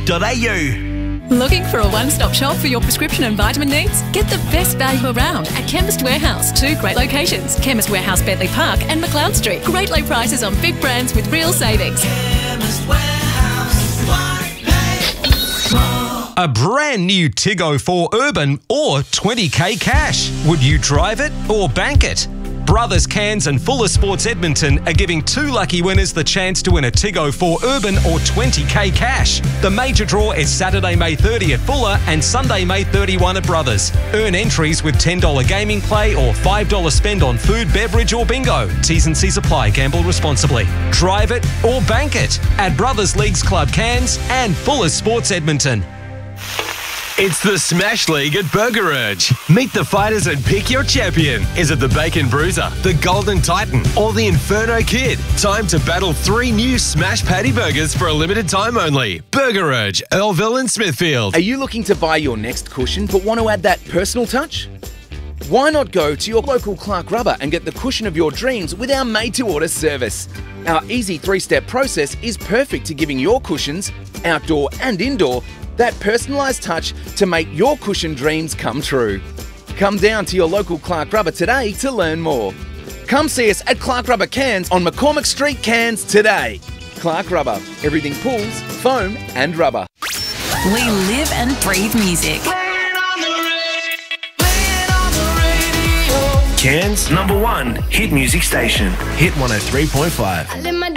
Looking for a one-stop shop for your prescription and vitamin needs? Get the best value around at Chemist Warehouse. 2 great locations, Chemist Warehouse, Bentley Park and McLeod Street. Great low prices on big brands with real savings. Chemist Warehouse. A brand new Tiggo 4 Urban or 20k cash. Would you drive it or bank it? Brothers Cairns and Fuller Sports Edmonton are giving 2 lucky winners the chance to win a Tiggo 4 Urban or 20k cash. The major draw is Saturday, May 30 at Fuller and Sunday, May 31 at Brothers. Earn entries with $10 gaming play or $5 spend on food, beverage or bingo. T's and C's apply. Gamble responsibly. Drive it or bank it at Brothers Leagues Club Cairns and Fuller Sports Edmonton. It's the Smash League at Burger Urge. Meet the fighters and pick your champion. Is it the Bacon Bruiser, the Golden Titan, or the Inferno Kid? Time to battle 3 new Smash Patty Burgers for a limited time only. Burger Urge, Earlville and Smithfield. Are you looking to buy your next cushion but want to add that personal touch? Why not go to your local Clark Rubber and get the cushion of your dreams with our made-to-order service? Our easy 3-step process is perfect to giving your cushions, outdoor and indoor, that personalised touch to make your cushion dreams come true. Come down to your local Clark Rubber today to learn more. Come see us at Clark Rubber Cairns on McCormick Street, Cairns today. Clark Rubber, everything pulls, foam and rubber. We live and breathe music. Cairns' #1 hit music station. Hit 103.5.